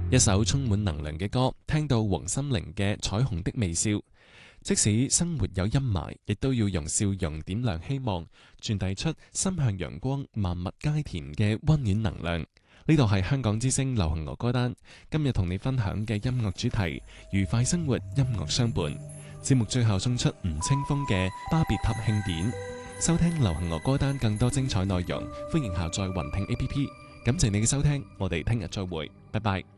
一首充滿能量嘅歌，聽到黃心凌嘅《彩虹的微笑》。即使生活有陰霾，亦都要用笑容點亮希望，傳遞出心向陽光、萬物皆甜嘅溫暖能量。呢度係香港之聲流行樂歌單，今日同你分享嘅音樂主題：愉快生活，音樂相伴。節目最後送出吳青峰嘅《巴別塔慶典》。收聽流行樂歌單更多精彩內容，歡迎下載雲聽 APP。感謝你嘅收聽，我哋聽日再會，拜拜。